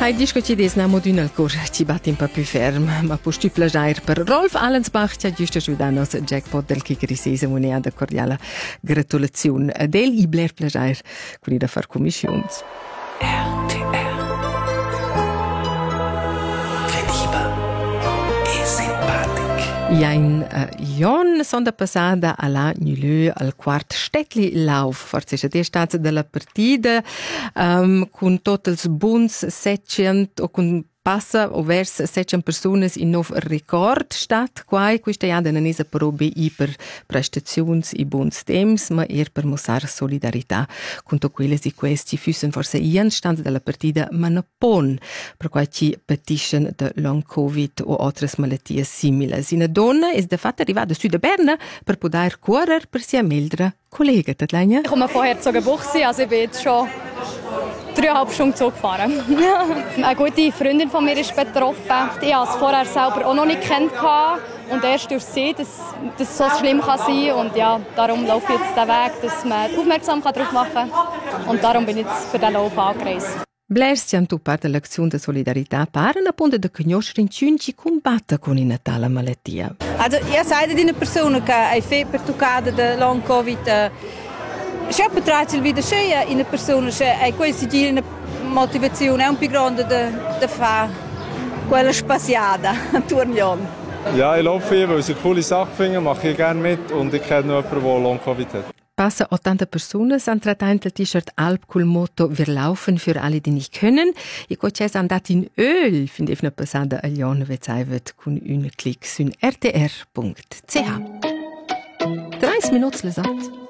Hai discutit des namo d'un alcor, ci batti un po' più ferm, ma posti plagiare per Rolf Allensbach, ci ha giusto aiutato nos jackpot del Kikrisese, un'ea da cordiale gratulazione. Del i bler plagiare, quelli da far commissions. RTR. Crediba e simpatic. Ja, in Jon sonda passada alla Nulö al quart stetli lauf, forse c'è der stazza della partita, con tots els buns 700 o con passa o vers 700 personas in nov record stat quai questa ja non è però per prestazioni i buons temps ma per mostrare solidarietà con quelle di questi fussen forse in stand della partita ma non pon per quai ci patiscono da long covid o altre malattie simili. Una donna è da fatta arrivata su da Berna per poter correre per sia meldere collega Tatjana. Ich komme von Herzogenbuchsee, also ich bin jetzt schon 3,5 Stunden Zug gefahren. Eine gute Freundin von mir ist betroffen. Ich habe es vorher selber auch noch nicht gekannt und erst durch sie, dass es so schlimm kann sein. Und ja, darum laufe ich jetzt den Weg, dass man aufmerksam darauf machen kann. Und darum bin ich jetzt für den Lauf angereist. Blers ci hanno parte dell'azione di solidarietà per una punta di conoscere in ci combatte con una tale malattia. Also, io sai di una persona che è febbra toccata da long covid. Se potrai il video c'è una persona che è questa di una motivazione è un più grande da fare quella spaziata attorno. Ja, ich laufe hier, weil ich eine coole Sache finde, mache ich gerne mit und ich kenne noch jemanden, der Long-Covid hat. Passa 80 Personen an trattando il t-shirt Alp col motto Wir laufen für alle, die nicht können. Ich go c'è andat in Öl, finde ich eine passada a Lyon, vezaivet con un clic su rtr.ch. 30 minuti l'esat.